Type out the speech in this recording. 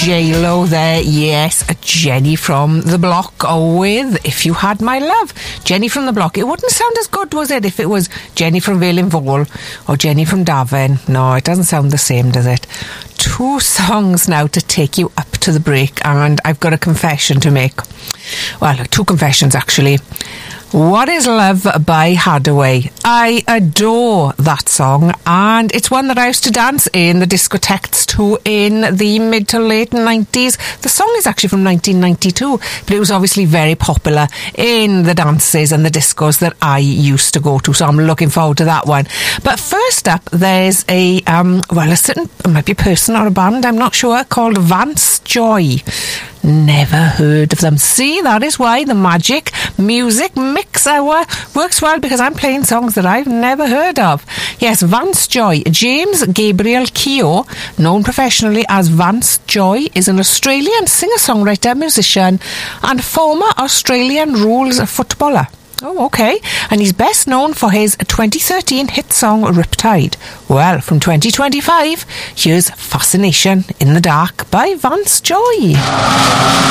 J-Lo there, yes, Jenny from the Block with If You Had My Love. Jenny from the Block. It wouldn't sound as good, was it, if it was Jenny from Valenvole or Jenny from Davin? No, it doesn't sound the same, does it? 2 songs now to take you up to the break, and I've got a confession to make. Well, 2 confessions actually. What Is Love by Hadaway. I adore that song, and it's one that I used to dance in the discotheques to in the mid to late 90s. The song is actually from 1992, but it was obviously very popular in the dances and the discos that I used to go to, so I'm looking forward to that one. But first up, there's a certain, it might be a person or a band, I'm not sure, called Vance Joy. Never heard of them. See, that is why the Magic Music Mix Hour works well, because I'm playing songs that I've never heard of. Yes, Vance Joy. James Gabriel Keogh, known professionally as Vance Joy, is an Australian singer-songwriter, musician and former Australian rules footballer. Oh, okay. And he's best known for his 2013 hit song Riptide. Well, from 2025, here's Fascination in the Dark by Vance Joy.